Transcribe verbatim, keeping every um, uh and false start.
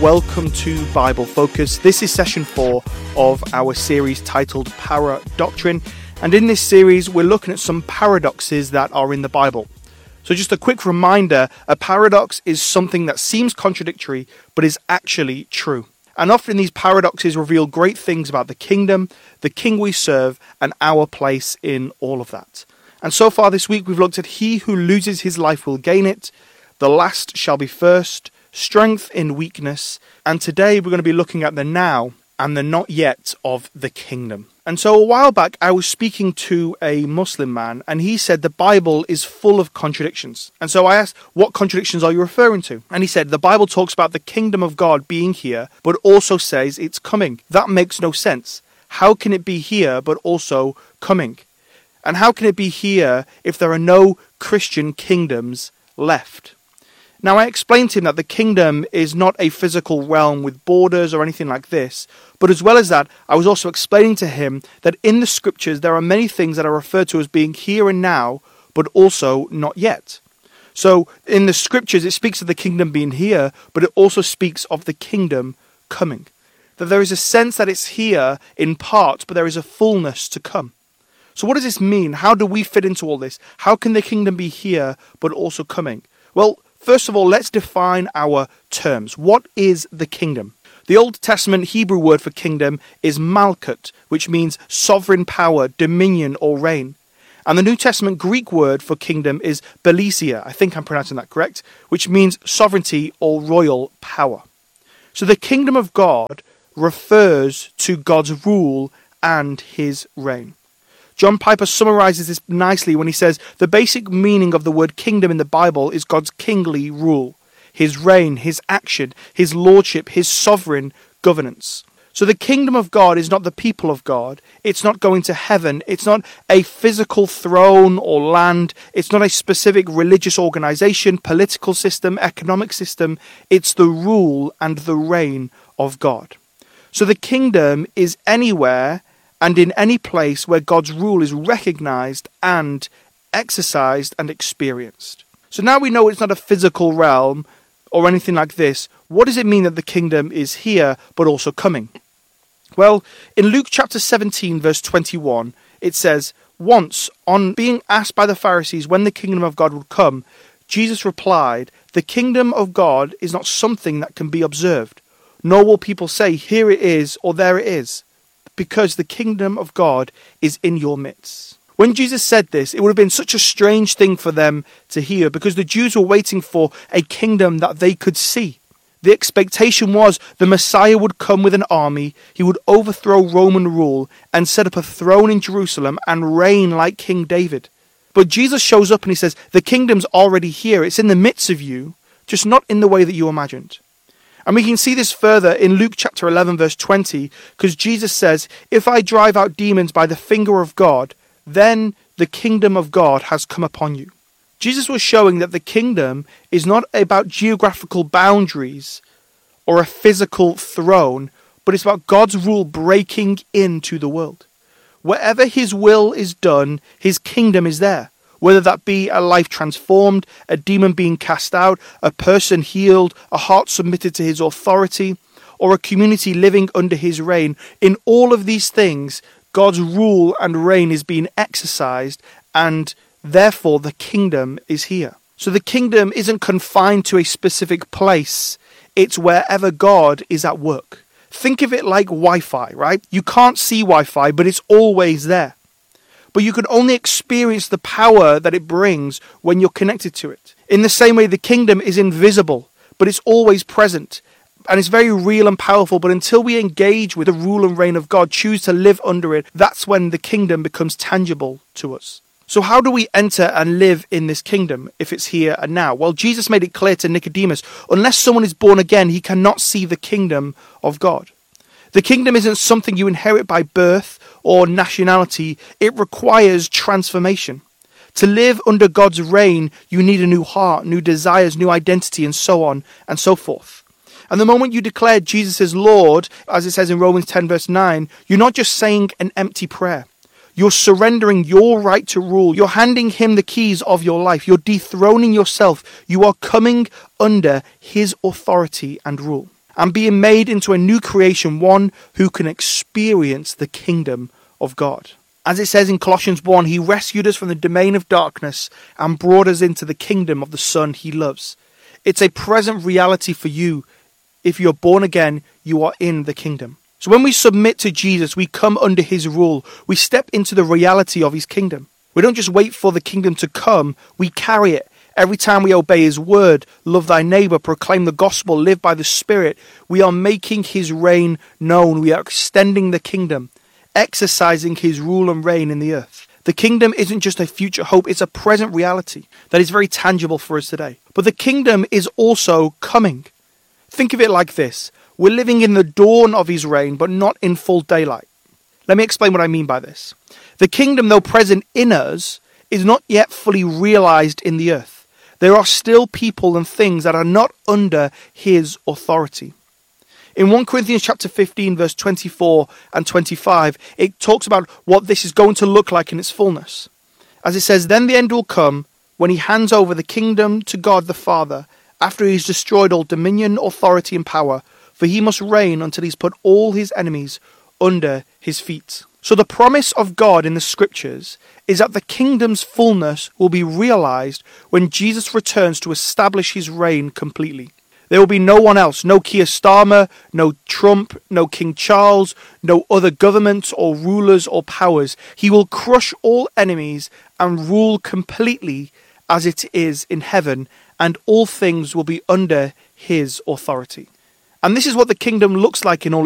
Welcome to Bible Focus. This is session four of our series titled Paradoctrine, and in this series we're looking at some paradoxes that are in the Bible. So just a quick reminder, a paradox is something that seems contradictory but is actually true. And often these paradoxes reveal great things about the kingdom, the king we serve, and our place in all of that. And so far this week we've looked at he who loses his life will gain it, the last shall be first, strength in weakness, and today we're going to be looking at the now and the not yet of the kingdom. And so a while back I was speaking to a Muslim man and he said the Bible is full of contradictions. And so I asked, what contradictions are you referring to? And he said the Bible talks about the kingdom of God being here but also says it's coming. That makes no sense. How can it be here but also coming? And how can it be here if there are no Christian kingdoms left? Now, I explained to him that the kingdom is not a physical realm with borders or anything like this, but as well as that, I was also explaining to him that in the scriptures there are many things that are referred to as being here and now, but also not yet. So, in the scriptures it speaks of the kingdom being here, but it also speaks of the kingdom coming. That there is a sense that it's here in part, but there is a fullness to come. So what does this mean? How do we fit into all this? How can the kingdom be here, but also coming? Well, first of all, let's define our terms. What is the kingdom? The Old Testament Hebrew word for kingdom is malkut, which means sovereign power, dominion, or reign. And the New Testament Greek word for kingdom is belesia, I think I'm pronouncing that correct, which means sovereignty or royal power. So the kingdom of God refers to God's rule and his reign. John Piper summarizes this nicely when he says, the basic meaning of the word kingdom in the Bible is God's kingly rule, his reign, his action, his lordship, his sovereign governance. So the kingdom of God is not the people of God. It's not going to heaven. It's not a physical throne or land. It's not a specific religious organization, political system, economic system. It's the rule and the reign of God. So the kingdom is anywhere and in any place where God's rule is recognized and exercised and experienced. So now we know it's not a physical realm or anything like this. What does it mean that the kingdom is here but also coming? Well, in Luke chapter seventeen, verse twenty-one, it says, once, on being asked by the Pharisees when the kingdom of God would come, Jesus replied, the kingdom of God is not something that can be observed, nor will people say, here it is or there it is, because the kingdom of God is in your midst. When Jesus said this, it would have been such a strange thing for them to hear because the Jews were waiting for a kingdom that they could see. The expectation was the Messiah would come with an army, he would overthrow Roman rule and set up a throne in Jerusalem and reign like King David. But Jesus shows up and he says, the kingdom's already here, it's in the midst of you, just not in the way that you imagined. And we can see this further in Luke chapter eleven verse twenty, because Jesus says, if I drive out demons by the finger of God, then the kingdom of God has come upon you. Jesus was showing that the kingdom is not about geographical boundaries or a physical throne, but it's about God's rule breaking into the world. Wherever his will is done, his kingdom is there. Whether that be a life transformed, a demon being cast out, a person healed, a heart submitted to his authority, or a community living under his reign. In all of these things, God's rule and reign is being exercised, and therefore the kingdom is here. So the kingdom isn't confined to a specific place. It's wherever God is at work. Think of it like Wi-Fi, right? You can't see Wi-Fi, but it's always there. But you can only experience the power that it brings when you're connected to it. In the same way, the kingdom is invisible, but it's always present. And it's very real and powerful, but until we engage with the rule and reign of God, choose to live under it, that's when the kingdom becomes tangible to us. So how do we enter and live in this kingdom if it's here and now? Well, Jesus made it clear to Nicodemus, unless someone is born again, he cannot see the kingdom of God. The kingdom isn't something you inherit by birth or nationality. It requires transformation. To live under God's reign, you need a new heart, new desires, new identity, and so on and so forth. And the moment you declare Jesus as Lord, as it says in Romans ten verse nine, you're not just saying an empty prayer. You're surrendering your right to rule. You're handing him the keys of your life. You're dethroning yourself. You are coming under his authority and rule. and being made into a new creation, one who can experience the kingdom of God. As it says in Colossians one, he rescued us from the domain of darkness and brought us into the kingdom of the Son he loves. It's a present reality for you. If you're born again, you are in the kingdom. So when we submit to Jesus, we come under his rule. We step into the reality of his kingdom. We don't just wait for the kingdom to come, we carry it. Every time we obey his word, love thy neighbor, proclaim the gospel, live by the Spirit, we are making his reign known. We are extending the kingdom, exercising his rule and reign in the earth. The kingdom isn't just a future hope, it's a present reality that is very tangible for us today. But the kingdom is also coming. Think of it like this. We're living in the dawn of his reign, but not in full daylight. Let me explain what I mean by this. The kingdom, though present in us, is not yet fully realized in the earth. There are still people and things that are not under his authority. In First Corinthians chapter fifteen, verse twenty-four and twenty-five, it talks about what this is going to look like in its fullness. As it says, then the end will come when he hands over the kingdom to God the Father, after he has destroyed all dominion, authority, and power, for he must reign until he's put all his enemies under his feet. So the promise of God in the scriptures is that the kingdom's fullness will be realized when Jesus returns to establish his reign completely. There will be no one else, no Keir Starmer, no Trump, no King Charles, no other governments or rulers or powers. He will crush all enemies and rule completely as it is in heaven, and all things will be under his authority. And this is what the kingdom looks like in all